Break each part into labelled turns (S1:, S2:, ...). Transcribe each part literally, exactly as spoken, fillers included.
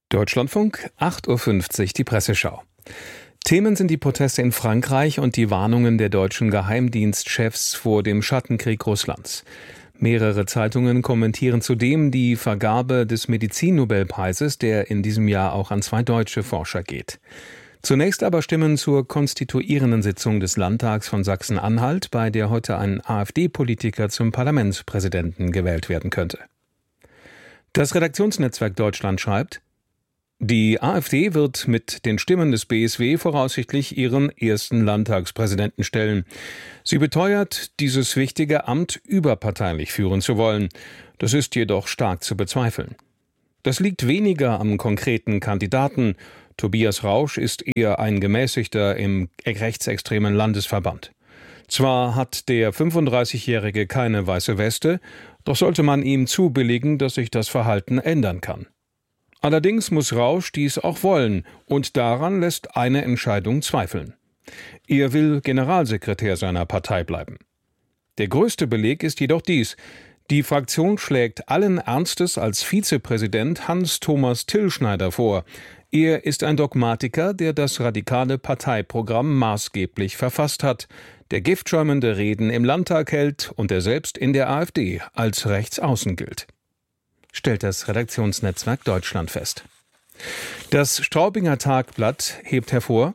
S1: Deutschlandfunk, acht Uhr fünfzig, die Presseschau. Themen sind die Proteste in Frankreich und die Warnungen der deutschen Geheimdienstchefs vor dem Schattenkrieg Russlands. Mehrere Zeitungen kommentieren zudem die Vergabe des Medizinnobelpreises, der in diesem Jahr auch an zwei deutsche Forscher geht. Zunächst aber Stimmen zur konstituierenden Sitzung des Landtags von Sachsen-Anhalt, bei der heute ein AfD-Politiker zum Parlamentspräsidenten gewählt werden könnte. Das Redaktionsnetzwerk Deutschland schreibt: Die AfD wird mit den Stimmen des B S W voraussichtlich ihren ersten Landtagspräsidenten stellen. Sie beteuert, dieses wichtige Amt überparteilich führen zu wollen. Das ist jedoch stark zu bezweifeln. Das liegt weniger am konkreten Kandidaten. Tobias Rausch ist eher ein Gemäßigter im rechtsextremen Landesverband. Zwar hat der fünfunddreißigjährige keine weiße Weste, doch sollte man ihm zubilligen, dass sich das Verhalten ändern kann. Allerdings muss Rausch dies auch wollen, und daran lässt eine Entscheidung zweifeln. Er will Generalsekretär seiner Partei bleiben. Der größte Beleg ist jedoch dies: Die Fraktion schlägt allen Ernstes als Vizepräsident Hans-Thomas Tillschneider vor. Er ist ein Dogmatiker, der das radikale Parteiprogramm maßgeblich verfasst hat, der giftschäumende Reden im Landtag hält und der selbst in der AfD als rechtsaußen gilt, stellt das Redaktionsnetzwerk Deutschland fest. Das Straubinger Tagblatt hebt hervor: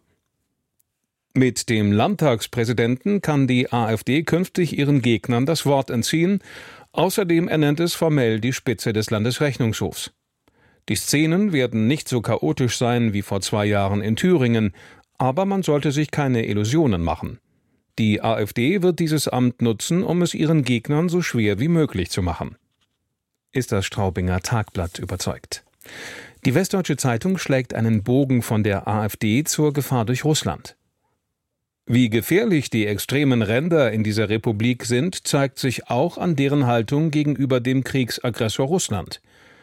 S1: Mit dem Landtagspräsidenten kann die AfD künftig ihren Gegnern das Wort entziehen. Außerdem ernennt es formell die Spitze des Landesrechnungshofs. Die Szenen werden nicht so chaotisch sein wie vor zwei Jahren in Thüringen, aber man sollte sich keine Illusionen machen. Die AfD wird dieses Amt nutzen, um es ihren Gegnern so schwer wie möglich zu machen, ist das Straubinger Tagblatt überzeugt. Die Westdeutsche Zeitung schlägt einen Bogen von der AfD zur Gefahr durch Russland. Wie gefährlich die extremen Ränder in dieser Republik sind, zeigt sich auch an deren Haltung gegenüber dem Kriegsaggressor Russland.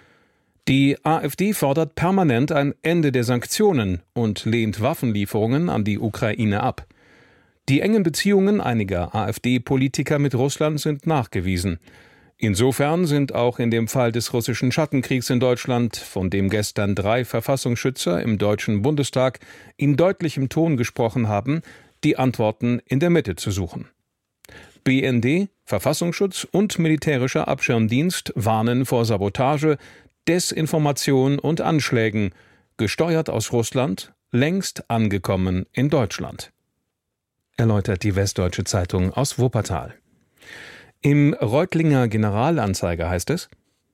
S1: Die AfD fordert permanent ein Ende der Sanktionen und lehnt Waffenlieferungen an die Ukraine ab. Die engen Beziehungen einiger AfD-Politiker mit Russland sind nachgewiesen. Insofern sind auch in dem Fall des russischen Schattenkriegs in Deutschland, von dem gestern drei Verfassungsschützer im Deutschen Bundestag in deutlichem Ton gesprochen haben, die Antworten in der Mitte zu suchen. B N D, Verfassungsschutz und militärischer Abschirmdienst warnen vor Sabotage, Desinformation und Anschlägen, gesteuert aus Russland, längst angekommen in Deutschland, erläutert die Westdeutsche Zeitung aus Wuppertal. Im Reutlinger Generalanzeiger heißt es: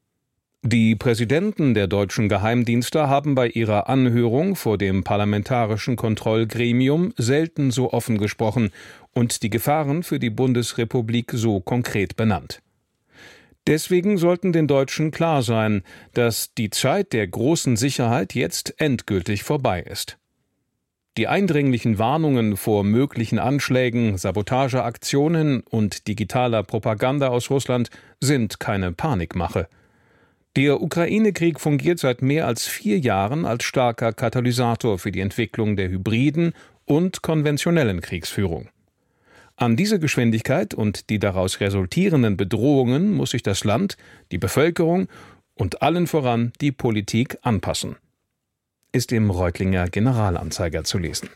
S1: Die Präsidenten der deutschen Geheimdienste haben bei ihrer Anhörung vor dem Parlamentarischen Kontrollgremium selten so offen gesprochen und die Gefahren für die Bundesrepublik so konkret benannt. Deswegen sollten den Deutschen klar sein, dass die Zeit der großen Sicherheit jetzt endgültig vorbei ist. Die eindringlichen Warnungen vor möglichen Anschlägen, Sabotageaktionen und digitaler Propaganda aus Russland sind keine Panikmache. Der Ukraine-Krieg fungiert seit mehr als vier Jahren als starker Katalysator für die Entwicklung der hybriden und konventionellen Kriegsführung. An diese Geschwindigkeit und die daraus resultierenden Bedrohungen muss sich das Land, die Bevölkerung und allen voran die Politik anpassen, ist im Reutlinger Generalanzeiger zu lesen.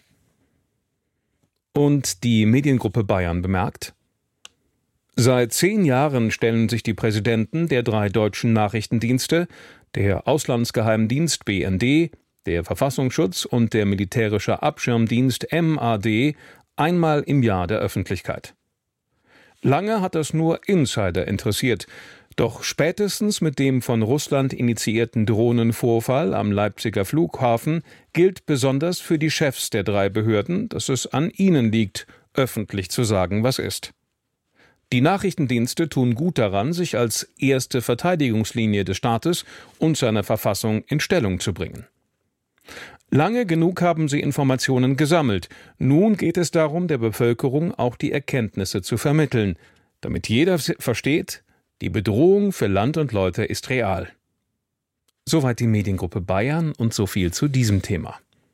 S1: Und die Mediengruppe Bayern bemerkt: Seit zehn Jahren stellen sich die Präsidenten der drei deutschen Nachrichtendienste, der Auslandsgeheimdienst B N D, der Verfassungsschutz und der militärische Abschirmdienst M A D einmal im Jahr der Öffentlichkeit. Lange hat das nur Insider interessiert, doch spätestens mit dem von Russland initiierten Drohnenvorfall am Leipziger Flughafen gilt besonders für die Chefs der drei Behörden, dass es an ihnen liegt, öffentlich zu sagen, was ist. Die Nachrichtendienste tun gut daran, sich als erste Verteidigungslinie des Staates und seiner Verfassung in Stellung zu bringen. Lange genug haben sie Informationen gesammelt. Nun geht es darum, der Bevölkerung auch die Erkenntnisse zu vermitteln, damit jeder versteht, die Bedrohung für Land und Leute ist real. Soweit die Mediengruppe Bayern und so viel zu diesem Thema.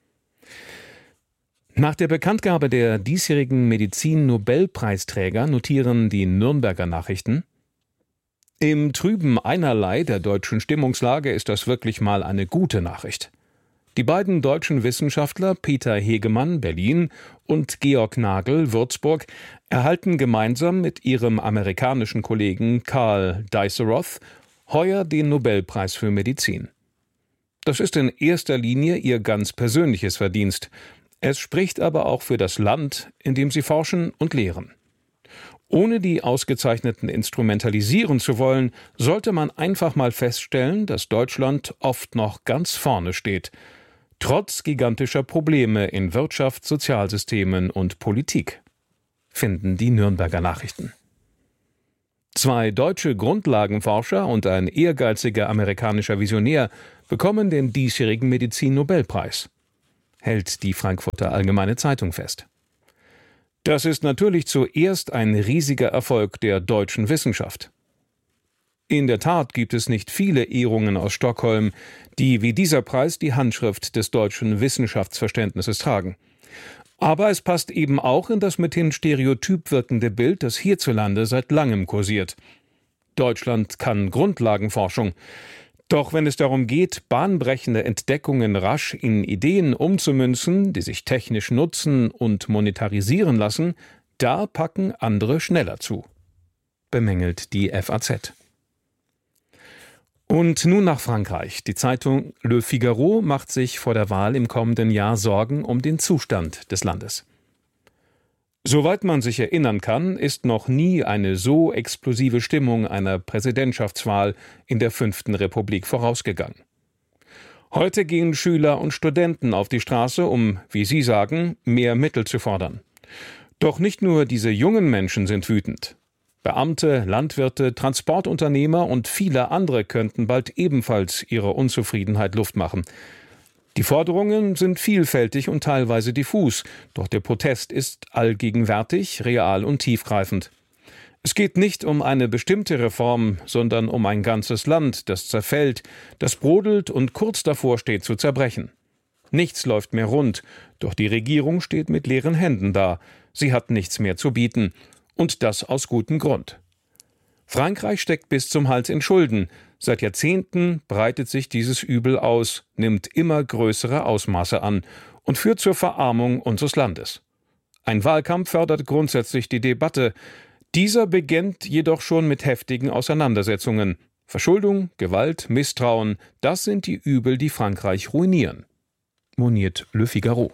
S1: Nach der Bekanntgabe der diesjährigen Medizin-Nobelpreisträger notieren die Nürnberger Nachrichten: Im trüben Einerlei der deutschen Stimmungslage ist das wirklich mal eine gute Nachricht. Die beiden deutschen Wissenschaftler Peter Hegemann, Berlin, und Georg Nagel, Würzburg, erhalten gemeinsam mit ihrem amerikanischen Kollegen Karl Deisseroth heuer den Nobelpreis für Medizin. Das ist in erster Linie ihr ganz persönliches Verdienst. Es spricht aber auch für das Land, in dem sie forschen und lehren. Ohne die Ausgezeichneten instrumentalisieren zu wollen, sollte man einfach mal feststellen, dass Deutschland oft noch ganz vorne steht, trotz gigantischer Probleme in Wirtschaft, Sozialsystemen und Politik, finden die Nürnberger Nachrichten. Zwei deutsche Grundlagenforscher und ein ehrgeiziger amerikanischer Visionär bekommen den diesjährigen Medizin-Nobelpreis, hält die Frankfurter Allgemeine Zeitung fest. Das ist natürlich zuerst ein riesiger Erfolg der deutschen Wissenschaft. In der Tat gibt es nicht viele Ehrungen aus Stockholm, die wie dieser Preis die Handschrift des deutschen Wissenschaftsverständnisses tragen. Aber es passt eben auch in das mithin stereotyp wirkende Bild, das hierzulande seit langem kursiert. Deutschland kann Grundlagenforschung. Doch wenn es darum geht, bahnbrechende Entdeckungen rasch in Ideen umzumünzen, die sich technisch nutzen und monetarisieren lassen, da packen andere schneller zu, bemängelt die F A Z. Und nun nach Frankreich. Die Zeitung Le Figaro macht sich vor der Wahl im kommenden Jahr Sorgen um den Zustand des Landes. Soweit man sich erinnern kann, ist noch nie eine so explosive Stimmung einer Präsidentschaftswahl in der fünften Republik vorausgegangen. Heute gehen Schüler und Studenten auf die Straße, um, wie sie sagen, mehr Mittel zu fordern. Doch nicht nur diese jungen Menschen sind wütend. Beamte, Landwirte, Transportunternehmer und viele andere könnten bald ebenfalls ihre Unzufriedenheit Luft machen. Die Forderungen sind vielfältig und teilweise diffus, doch der Protest ist allgegenwärtig, real und tiefgreifend. Es geht nicht um eine bestimmte Reform, sondern um ein ganzes Land, das zerfällt, das brodelt und kurz davor steht zu zerbrechen. Nichts läuft mehr rund, doch die Regierung steht mit leeren Händen da. Sie hat nichts mehr zu bieten. Und das aus gutem Grund. Frankreich steckt bis zum Hals in Schulden. Seit Jahrzehnten breitet sich dieses Übel aus, nimmt immer größere Ausmaße an und führt zur Verarmung unseres Landes. Ein Wahlkampf fördert grundsätzlich die Debatte. Dieser beginnt jedoch schon mit heftigen Auseinandersetzungen. Verschuldung, Gewalt, Misstrauen, das sind die Übel, die Frankreich ruinieren, moniert Le Figaro.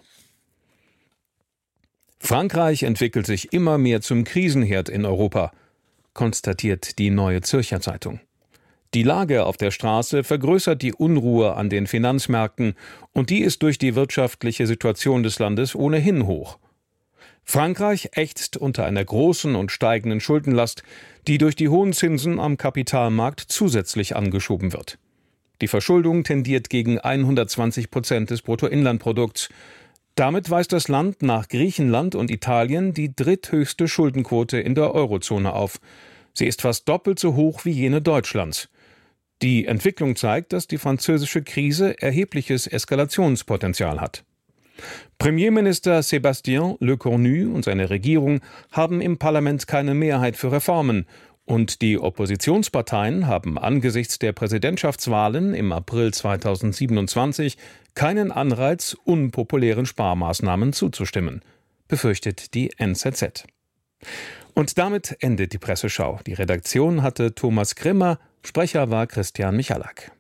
S1: Frankreich entwickelt sich immer mehr zum Krisenherd in Europa, konstatiert die Neue Zürcher Zeitung. Die Lage auf der Straße vergrößert die Unruhe an den Finanzmärkten und die ist durch die wirtschaftliche Situation des Landes ohnehin hoch. Frankreich ächzt unter einer großen und steigenden Schuldenlast, die durch die hohen Zinsen am Kapitalmarkt zusätzlich angeschoben wird. Die Verschuldung tendiert gegen hundertzwanzig Prozent des Bruttoinlandprodukts. Damit weist das Land nach Griechenland und Italien die dritthöchste Schuldenquote in der Eurozone auf. Sie ist fast doppelt so hoch wie jene Deutschlands. Die Entwicklung zeigt, dass die französische Krise erhebliches Eskalationspotenzial hat. Premierminister Sébastien Lecornu und seine Regierung haben im Parlament keine Mehrheit für Reformen. Und die Oppositionsparteien haben angesichts der Präsidentschaftswahlen im April zweitausendsiebenundzwanzig keinen Anreiz, unpopulären Sparmaßnahmen zuzustimmen, befürchtet die N Z Z. Und damit endet die Presseschau. Die Redaktion hatte Thomas Grimmer, Sprecher war Christian Michalak.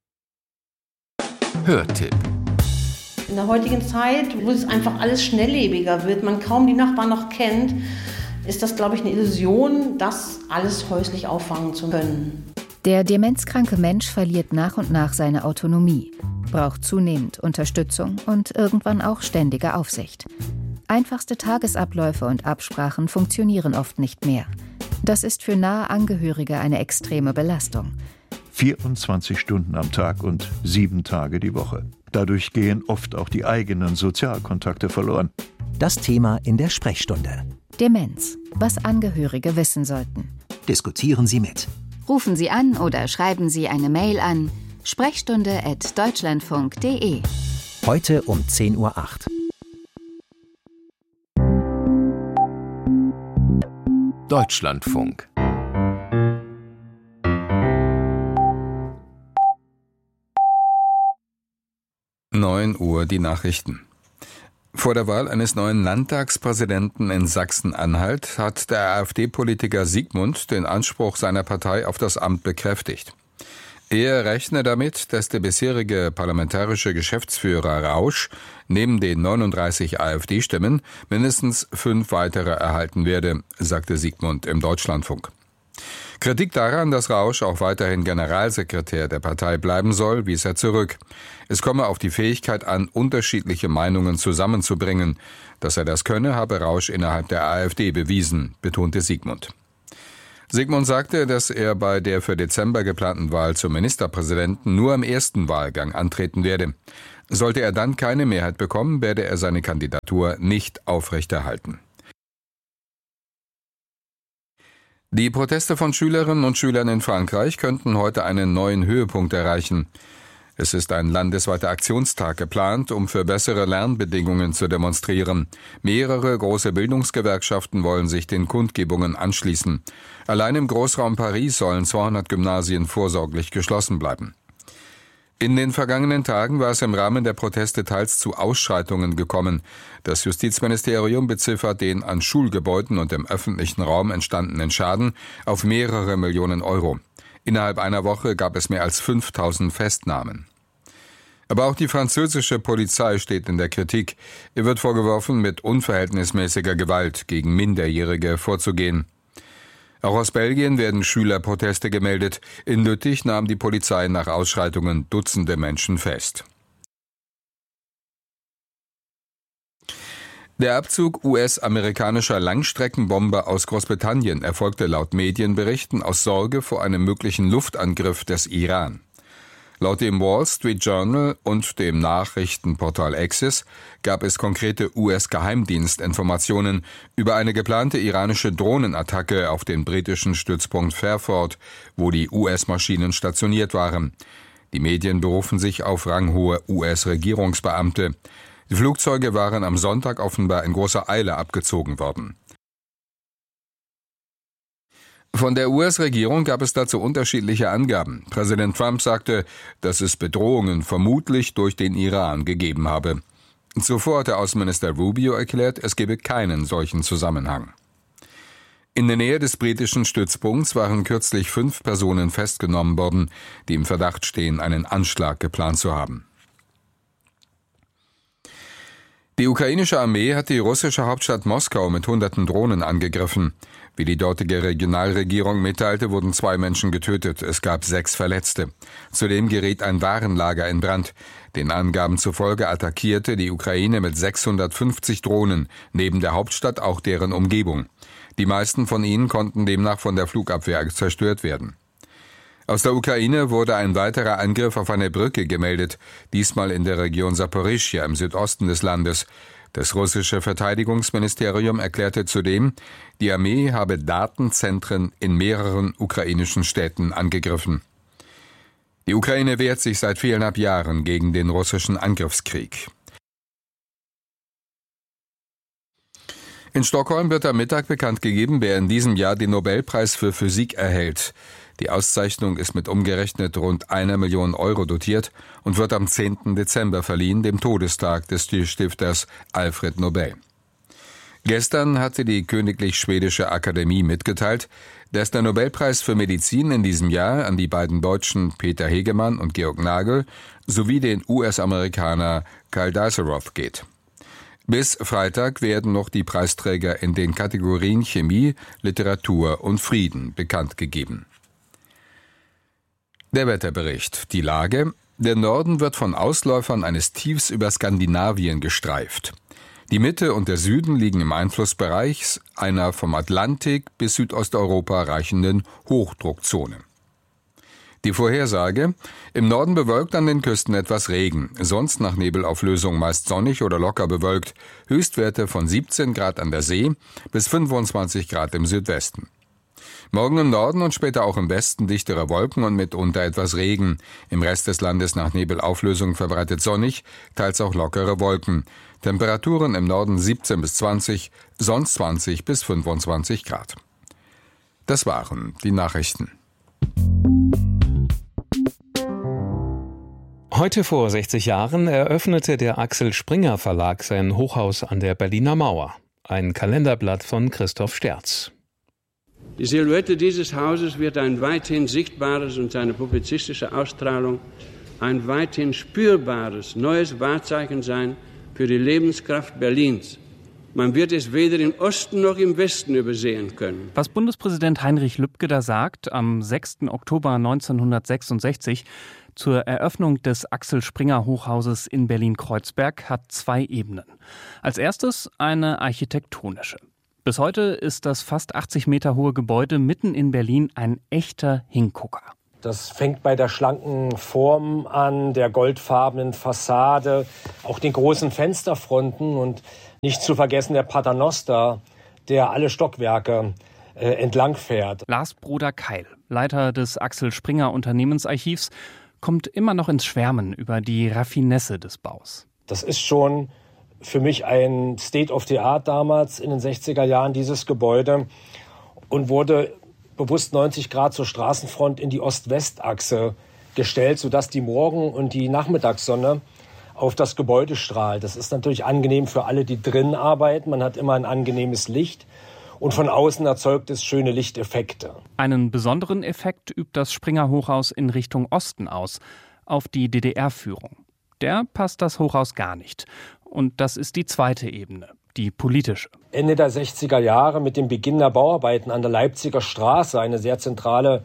S2: Hörtipp.
S3: In der heutigen Zeit, wo es einfach alles schnelllebiger wird, man kaum die Nachbarn noch kennt, ist das, glaube ich, eine Illusion, das alles häuslich auffangen zu können.
S4: Der demenzkranke Mensch verliert nach und nach seine Autonomie, braucht zunehmend Unterstützung und irgendwann auch ständige Aufsicht. Einfachste Tagesabläufe und Absprachen funktionieren oft nicht mehr. Das ist für nahe Angehörige eine extreme Belastung.
S5: vierundzwanzig Stunden am Tag und sieben Tage die Woche. Dadurch gehen oft auch die eigenen Sozialkontakte verloren.
S2: Das Thema in der Sprechstunde.
S4: Demenz, was Angehörige wissen sollten.
S2: Diskutieren Sie mit.
S4: Rufen Sie an oder schreiben Sie eine Mail an sprechstunde at deutschlandfunk punkt de.
S2: Heute um zehn Uhr acht. Deutschlandfunk.
S6: neun Uhr die Nachrichten. Vor der Wahl eines neuen Landtagspräsidenten in Sachsen-Anhalt hat der AfD-Politiker Siegmund den Anspruch seiner Partei auf das Amt bekräftigt. Er rechne damit, dass der bisherige parlamentarische Geschäftsführer Rausch neben den neununddreißig AfD-Stimmen mindestens fünf weitere erhalten werde, sagte Siegmund im Deutschlandfunk. Kritik daran, dass Rausch auch weiterhin Generalsekretär der Partei bleiben soll, wies er zurück. Es komme auf die Fähigkeit an, unterschiedliche Meinungen zusammenzubringen. Dass er das könne, habe Rausch innerhalb der AfD bewiesen, betonte Siegmund. Siegmund sagte, dass er bei der für Dezember geplanten Wahl zum Ministerpräsidenten nur im ersten Wahlgang antreten werde. Sollte er dann keine Mehrheit bekommen, werde er seine Kandidatur nicht aufrechterhalten. Die Proteste von Schülerinnen und Schülern in Frankreich könnten heute einen neuen Höhepunkt erreichen. Es ist ein landesweiter Aktionstag geplant, um für bessere Lernbedingungen zu demonstrieren. Mehrere große Bildungsgewerkschaften wollen sich den Kundgebungen anschließen. Allein im Großraum Paris sollen zweihundert Gymnasien vorsorglich geschlossen bleiben. In den vergangenen Tagen war es im Rahmen der Proteste teils zu Ausschreitungen gekommen. Das Justizministerium beziffert den an Schulgebäuden und im öffentlichen Raum entstandenen Schaden auf mehrere Millionen Euro. Innerhalb einer Woche gab es mehr als fünftausend Festnahmen. Aber auch die französische Polizei steht in der Kritik. Ihr wird vorgeworfen, mit unverhältnismäßiger Gewalt gegen Minderjährige vorzugehen. Auch aus Belgien werden Schülerproteste gemeldet. In Lüttich nahm die Polizei nach Ausschreitungen Dutzende Menschen fest. Der Abzug U S-amerikanischer Langstreckenbomber aus Großbritannien erfolgte laut Medienberichten aus Sorge vor einem möglichen Luftangriff des Iran. Laut dem Wall Street Journal und dem Nachrichtenportal Axios gab es konkrete U S-Geheimdienstinformationen über eine geplante iranische Drohnenattacke auf den britischen Stützpunkt Fairford, wo die U S-Maschinen stationiert waren. Die Medien berufen sich auf ranghohe U S-Regierungsbeamte. Die Flugzeuge waren am Sonntag offenbar in großer Eile abgezogen worden. Von der U S-Regierung gab es dazu unterschiedliche Angaben. Präsident Trump sagte, dass es Bedrohungen vermutlich durch den Iran gegeben habe. Zuvor hatte Außenminister Rubio erklärt, es gebe keinen solchen Zusammenhang. In der Nähe des britischen Stützpunkts waren kürzlich fünf Personen festgenommen worden, die im Verdacht stehen, einen Anschlag geplant zu haben. Die ukrainische Armee hat die russische Hauptstadt Moskau mit hunderten Drohnen angegriffen. Wie die dortige Regionalregierung mitteilte, wurden zwei Menschen getötet. Es gab sechs Verletzte. Zudem geriet ein Warenlager in Brand. Den Angaben zufolge attackierte die Ukraine mit sechshundertfünfzig Drohnen, neben der Hauptstadt auch deren Umgebung. Die meisten von ihnen konnten demnach von der Flugabwehr zerstört werden. Aus der Ukraine wurde ein weiterer Angriff auf eine Brücke gemeldet, diesmal in der Region Saporischschja im Südosten des Landes. Das russische Verteidigungsministerium erklärte zudem, die Armee habe Datenzentren in mehreren ukrainischen Städten angegriffen. Die Ukraine wehrt sich seit viereinhalb Jahren gegen den russischen Angriffskrieg. In Stockholm wird am Mittag bekannt gegeben, wer in diesem Jahr den Nobelpreis für Physik erhält. Die Auszeichnung ist mit umgerechnet rund einer Million Euro dotiert und wird am zehnten Dezember verliehen, dem Todestag des Stifters Alfred Nobel. Gestern hatte die Königlich Schwedische Akademie mitgeteilt, dass der Nobelpreis für Medizin in diesem Jahr an die beiden Deutschen Peter Hegemann und Georg Nagel sowie den U S-Amerikaner Karl Daserow geht. Bis Freitag werden noch die Preisträger in den Kategorien Chemie, Literatur und Frieden bekannt gegeben. Der Wetterbericht. Die Lage. Der Norden wird von Ausläufern eines Tiefs über Skandinavien gestreift. Die Mitte und der Süden liegen im Einflussbereich einer vom Atlantik bis Südosteuropa reichenden Hochdruckzone. Die Vorhersage: Im Norden bewölkt, an den Küsten etwas Regen, sonst nach Nebelauflösung meist sonnig oder locker bewölkt, Höchstwerte von siebzehn Grad an der See bis fünfundzwanzig Grad im Südwesten. Morgen im Norden und später auch im Westen dichtere Wolken und mitunter etwas Regen. Im Rest des Landes nach Nebelauflösung verbreitet sonnig, teils auch lockere Wolken. Temperaturen im Norden siebzehn bis zwanzig, sonst zwanzig bis fünfundzwanzig Grad. Das waren die Nachrichten.
S1: Heute vor sechzig Jahren eröffnete der Axel Springer Verlag sein Hochhaus an der Berliner Mauer. Ein Kalenderblatt von Christoph Sterz.
S7: Die Silhouette dieses Hauses wird ein weithin sichtbares und seine publizistische Ausstrahlung ein weithin spürbares neues Wahrzeichen sein für die Lebenskraft Berlins. Man wird es weder im Osten noch im Westen übersehen können.
S8: Was Bundespräsident Heinrich Lübke da sagt, am sechsten Oktober neunzehnhundertsechsundsechzig zur Eröffnung des Axel Springer Hochhauses in Berlin-Kreuzberg, hat zwei Ebenen. Als erstes eine architektonische. Bis heute ist das fast achtzig Meter hohe Gebäude mitten in Berlin ein echter Hingucker.
S9: Das fängt bei der schlanken Form an, der goldfarbenen Fassade, auch den großen Fensterfronten und nicht zu vergessen der Paternoster, der alle Stockwerke äh, entlang fährt.
S8: Lars Broder-Keil, Leiter des Axel Springer Unternehmensarchivs, kommt immer noch ins Schwärmen über die Raffinesse des Baus.
S9: Das ist schon für mich ein State of the Art damals in den sechziger Jahren, dieses Gebäude, und wurde bewusst neunzig Grad zur Straßenfront in die Ost-West-Achse gestellt, sodass die Morgen- und die Nachmittagssonne auf das Gebäude strahlt. Das ist natürlich angenehm für alle, die drin arbeiten. Man hat immer ein angenehmes Licht und von außen erzeugt es schöne Lichteffekte.
S8: Einen besonderen Effekt übt das Springer Hochhaus in Richtung Osten aus, auf die D D R-Führung. Der passt das Hochhaus gar nicht. Und das ist die zweite Ebene, die politische.
S9: Ende der sechziger Jahre mit dem Beginn der Bauarbeiten an der Leipziger Straße, eine sehr zentrale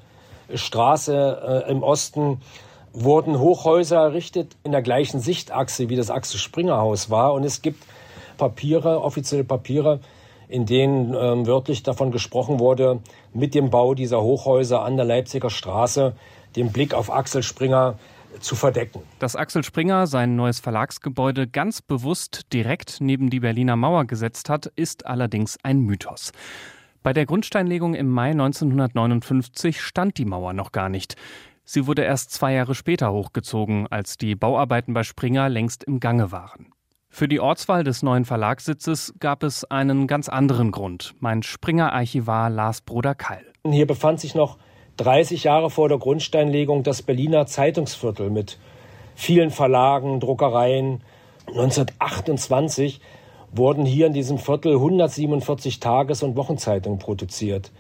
S9: Straße äh, im Osten, wurden Hochhäuser errichtet in der gleichen Sichtachse, wie das Axel Springer Haus war. Und es gibt Papiere, offizielle Papiere, in denen äh, wörtlich davon gesprochen wurde, mit dem Bau dieser Hochhäuser an der Leipziger Straße den Blick auf Axel Springer zu verdecken.
S8: Dass Axel Springer sein neues Verlagsgebäude ganz bewusst direkt neben die Berliner Mauer gesetzt hat, ist allerdings ein Mythos. Bei der Grundsteinlegung im Mai neunzehnhundertneunundfünfzig stand die Mauer noch gar nicht. Sie wurde erst zwei Jahre später hochgezogen, als die Bauarbeiten bei Springer längst im Gange waren. Für die Ortswahl des neuen Verlagssitzes gab es einen ganz anderen Grund. Mein Springer-Archivar Lars Broder-Keil.
S9: Hier befand sich noch dreißig Jahre vor der Grundsteinlegung das Berliner Zeitungsviertel mit vielen Verlagen, Druckereien. neunzehnhundertachtundzwanzig wurden hier in diesem Viertel hundertsiebenundvierzig Tages- und Wochenzeitungen produziert.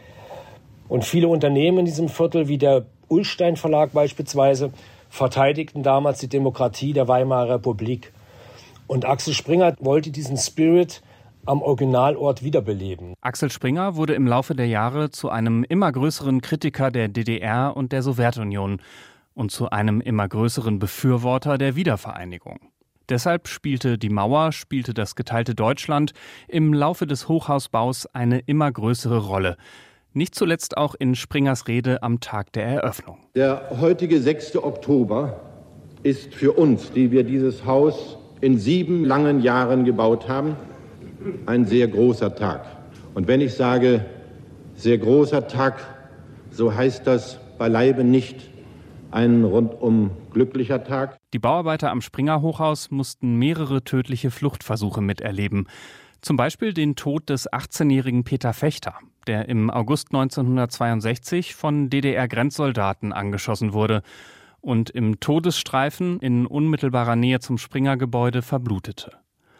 S9: Und viele Unternehmen in diesem Viertel, wie der Ullstein Verlag beispielsweise, verteidigten damals die Demokratie der Weimarer Republik. Und Axel Springer wollte diesen Spirit am Originalort wiederbeleben.
S8: Axel Springer wurde im Laufe der Jahre zu einem immer größeren Kritiker der D D R und der Sowjetunion und zu einem immer größeren Befürworter der Wiedervereinigung. Deshalb spielte die Mauer, spielte das geteilte Deutschland im Laufe des Hochhausbaus eine immer größere Rolle. Nicht zuletzt auch in Springers Rede am Tag der Eröffnung.
S10: Der heutige sechste Oktober ist für uns, die wir dieses Haus in sieben langen Jahren gebaut haben, ein sehr großer Tag. Und wenn ich sage, sehr großer Tag, so heißt das beileibe nicht ein rundum glücklicher Tag.
S8: Die Bauarbeiter am Springer Hochhaus mussten mehrere tödliche Fluchtversuche miterleben. Zum Beispiel den Tod des achtzehnjährigen Peter Fechter, der im August neunzehnhundertzweiundsechzig von D D R-Grenzsoldaten angeschossen wurde und im Todesstreifen in unmittelbarer Nähe zum Springer-Gebäude verblutete.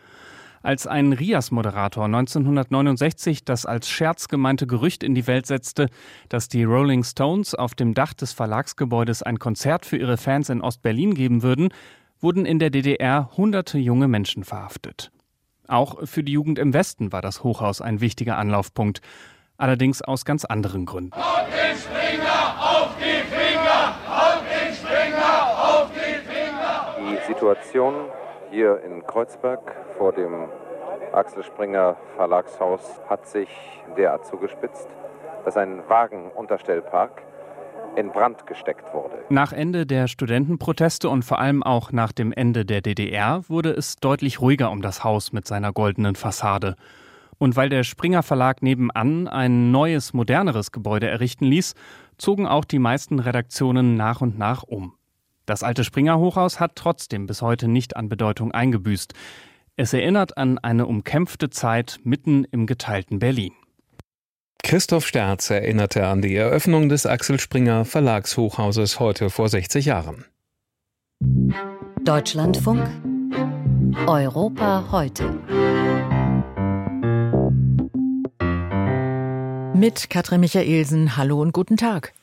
S8: Als ein R I A S-Moderator neunzehnhundertneunundsechzig das als Scherz gemeinte Gerücht in die Welt setzte, dass die Rolling Stones auf dem Dach des Verlagsgebäudes ein Konzert für ihre Fans in Ostberlin geben würden, wurden in der D D R hunderte junge Menschen verhaftet. Auch für die Jugend im Westen war das Hochhaus ein wichtiger Anlaufpunkt, allerdings aus ganz anderen Gründen.
S11: Auf den Springer, auf die Finger, auf den Springer, auf die Finger!
S12: Die Situation hier in Kreuzberg vor dem Axel Springer Verlagshaus hat sich derart zugespitzt, dass ein Wagenunterstellpark in Brand gesteckt wurde.
S8: Nach Ende der Studentenproteste und vor allem auch nach dem Ende der D D R wurde es deutlich ruhiger um das Haus mit seiner goldenen Fassade. Und weil der Springer Verlag nebenan ein neues, moderneres Gebäude errichten ließ, zogen auch die meisten Redaktionen nach und nach um. Das alte Springer Hochhaus hat trotzdem bis heute nicht an Bedeutung eingebüßt. Es erinnert an eine umkämpfte Zeit mitten im geteilten Berlin.
S1: Christoph Sterz erinnerte an die Eröffnung des Axel Springer Verlagshochhauses heute vor sechzig Jahren.
S13: Deutschlandfunk Europa heute.
S14: Mit Katrin Michaelsen, hallo und guten Tag.